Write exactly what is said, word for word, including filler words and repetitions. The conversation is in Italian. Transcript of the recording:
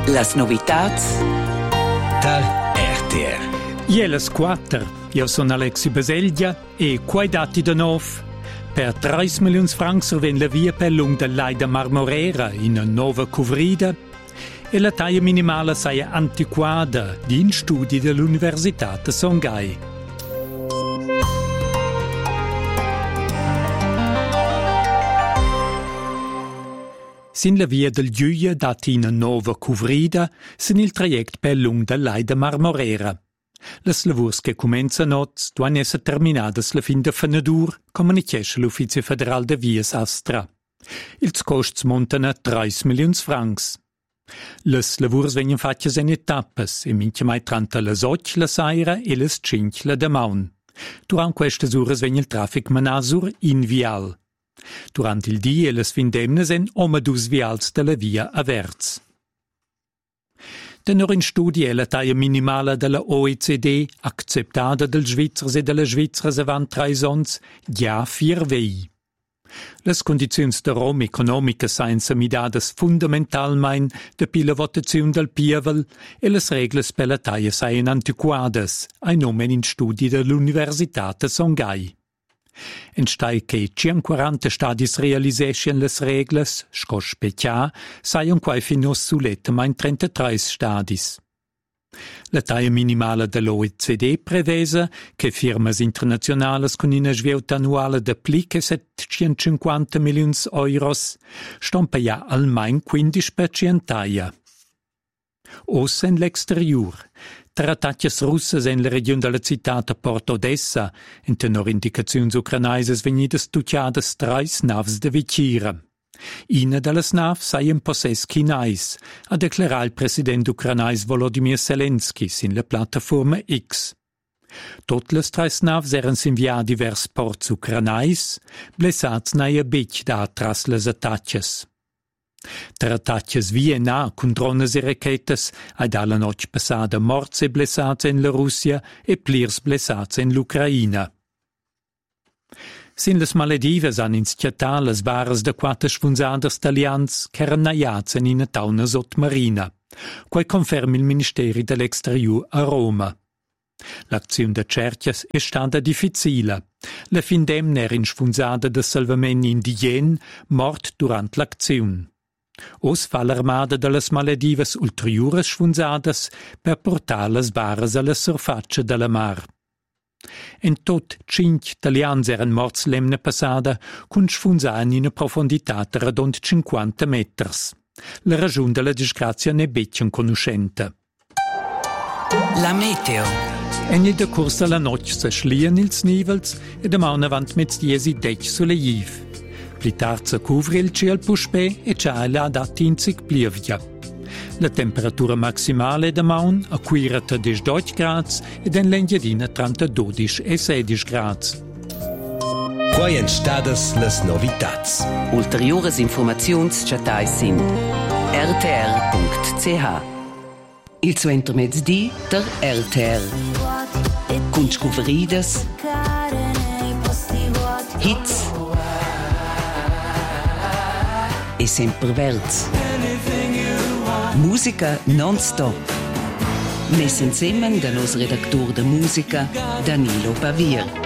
Las novitats dal R T R. Ielas quattro. Io sono Alexi Baseglia e quai dati de nov. Per tre milioni francs ven la via per lung del Leida Marmorera in una nuova covrida e la taglia minimale sei antiquata di in studi dell'Università de Songhai. Sin la via del Giuia dati in una nuova covrida sin il traject per lung del Leida Marmorera. Les lavurs che començano devono essere terminades la fin de fenadur, comunicasse l'Uffizio Federal de Vias Astra. Ils costs montano a tre milioni francs. Les lavurs vengono fatti in etappes, e minchia mai tranta les otto la sera e les cinque la damaun. Durant queste ore vengono il traffic manasur in vial. Durant il dia e les findemne sen omadus vials della via averts. Tenor in studi è la taglia minimale della O E C D, accettata dal Svizzers e della Svizzera avant tre sons, già vier vei. Les condizioni de Rom economiche sain samidadas fundamentalmein de pi la votazione del Pievel e les regles per la taglia sain antiquadas, ai nomen in studi dell'Università de Songhai. En stai che cinquanta stadis realisation les regles, sco specià, saion quai finos suletma in trentatré stadis. La taglia minimale dell'O E C D prevesa che firmas internazionales con una sviauta annuale de pli che settecentocinquanta milioni euros stompa ja almain quindici per cento. Ossa in l'exterior. Trattatias russas en la regione della citata Port Odessa, in tenor indicazioni ucranaises venidas tucciadas trais navs de vicira. Ina dallas navs sei in possess chinais, a declarar il presidente ucranais Volodymyr Zelensky in la piattaforma X. Tot les trais navs eran s'invià divers ports ucranais, blessats naia bic da tras les attaccias. Trattaccias via na con drones e rachetas ai dalla noche passada morts e blessats in la Russia e plirs blessats in l'Ucraina. Sin les Maledives han inschiatà les varas de quattro sfunzaders talians che eran naiats in una tauna sotmarina, quai conferma il Ministeri dell'Exterior a Roma. L'azione de cerchias è stata difficile. La fin demne era in sfunzada de salvament indigene mort durant l'azione. Os fa l'armada de las Maledives ulteriores sfunzadas per portar las varas alla surfaccia della mar. En tot cinque italians eran morts l'emna passada cun sfunzan in una profondità de radont cinquanta meters. La ragione della disgrazia ne beccian conoscente. La meteo. Egli de corsa la noche se schlien ils nivels e de maun avant met diesi dec sulle jiv. Pli tard se cuvri il ciel puspè e c'ha la datinzig plievia. La temperatura maximale de maun acquirata diciotto gradi ed en l'engiadina tra dodici e sedici gradi. Quai en stadas las novitats. Ulteriores informazions chatais in r t r punct c h. Il suo intermezdi der R T R. Con scuveridas, hits e sempre verts. Musica non-stop. Mes insieme da nos redactor de musica Danilo Pavier.